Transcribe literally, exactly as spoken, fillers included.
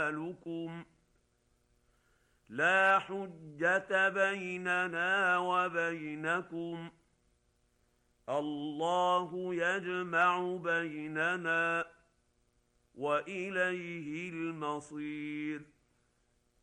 أعمالكم لا حجة بيننا وبينكم الله يجمع بيننا وإليه المصير